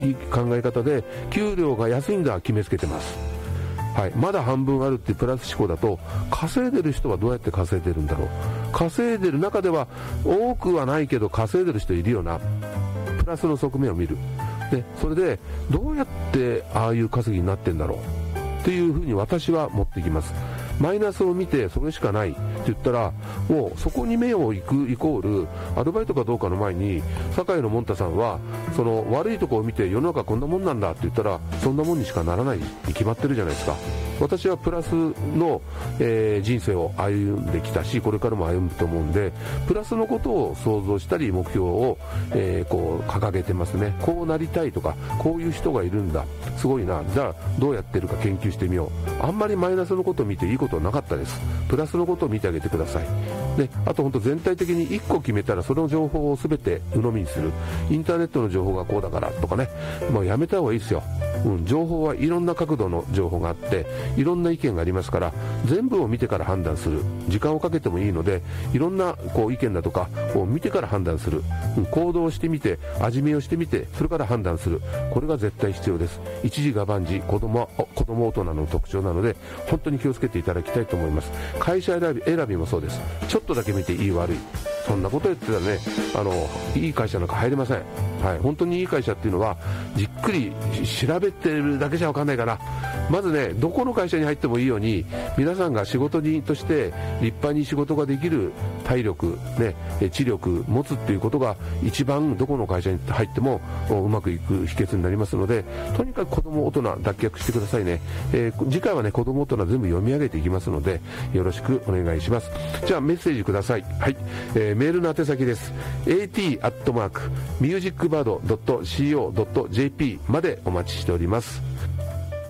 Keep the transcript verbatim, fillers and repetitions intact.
い考え方で給料が安いんだ決めつけてます。はい、まだ半分あるっていうプラス思考だと、稼いでる人はどうやって稼いでるんだろう、稼いでる中では多くはないけど稼いでる人いるよな、プラスの側面を見る。でそれでどうやってああいう稼ぎになってんだろうっていうふうに私は持っていきます。マイナスを見てそれしかないって言ったら、もうそこに目を行くイコールアルバイトかどうかの前に、堺のもんたさんはその悪いところを見て世の中こんなもんなんだって言ったら、そんなもんにしかならないに決まってるじゃないですか。私はプラスの、えー、人生を歩んできたし、これからも歩むと思うんで、プラスのことを想像したり目標を、えー、こう掲げてますね。こうなりたいとか、こういう人がいるんだ、すごいな、じゃあどうやってるか研究してみよう。あんまりマイナスのことを見ていいことはなかったです。プラスのことを見てあげてください。であと本当全体的にいっこ決めたらその情報を全て鵜呑みにする。インターネットの情報がこうだからとかね、もうやめた方がいいですよ。うん、情報はいろんな角度の情報があっていろんな意見がありますから、全部を見てから判断する。時間をかけてもいいので、いろんなこう意見だとかを見てから判断する、うん、行動してみて味見をしてみてそれから判断する。これが絶対必要です。一時が万事、子供子供大人の特徴なので本当に気をつけていただきたいと思います。会社選び選びもそうです。ちょっとだけ見ていい悪い、そんなこと言ってたらね、あのいい会社なんか入れません。はい、本当にいい会社っていうのはじっくり調べてるだけじゃ分かんないから、まずね、どこの会社に入ってもいいように皆さんが仕事人として立派に仕事ができる体力、ね、知力持つっていうことが一番どこの会社に入ってもうまくいく秘訣になりますので、とにかく子供大人脱却してくださいね。えー、次回はね子供大人全部読み上げていきますのでよろしくお願いします。じゃあメッセージください。はい、えー、メールの宛先です。 エーティー アットマーク ミュージックバード ドット シーオー ドット ジェーピー までお待ちしております。